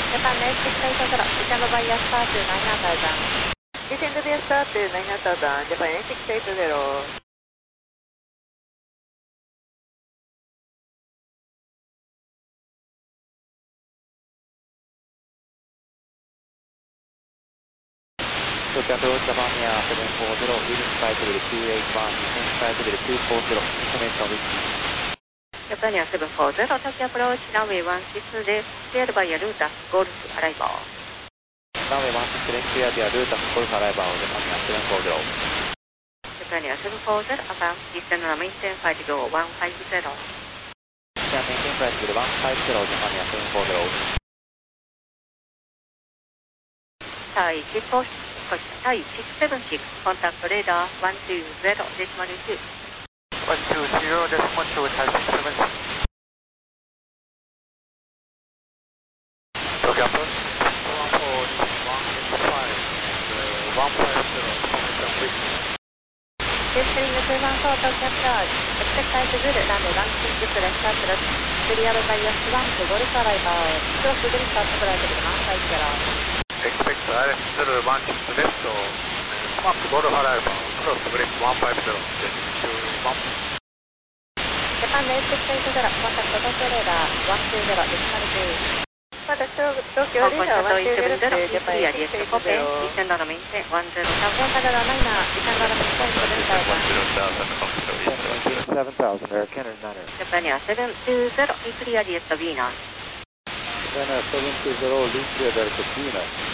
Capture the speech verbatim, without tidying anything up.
Japan Air six eight zero, December by Yasta to nine thousand. Descend to Yasta to nine thousand, Japan Air six eight zero. Tokyo approach Japan Air seven four zero, leading flight level two eight one, descent flight level two four zero, information reach. Japan Air seven four zero, Tokyo approach runway one six です。Cleared by Aruta, Golf Arrival. Runway one six left clear via Aruta, Golf Arrival, Japan Air seven four zero. Japan Air seven four zero, affirm, descend on maintain flight level one five zero. Descend maintain flight level one five zero, Japan Air seven four zero. タイシックス、タイシックスセブンシックス、コンタクトレーダーone two zero、デシマルtwo。 one two zero, decimal two, Thai six seven six. Tokyo approach, one four one eight five, and one five zero, information reach. Descending two one four, Tokyo approach, expect flight to good, runway one six left approach, cleared by Yacht one to Golf Arrival, cross to Delta, flight level one five zero. Expect I F zero one six left, come up to Golf Arrival, cross to Delta one five zero, to one. Japan Air six eight zero, contact Tokyo radar one two zero, decimal two。また東京レーダーone two zero、Japan Air six eight zero。descend on maintain one zero thousand。Japan Air liner、descend on maintain seven thousand。 seven thousand, Air Canada niner. Japan Air seven two zero, clear Delta Venus。 Japan Air seven two zero, lead clear Delta Venus.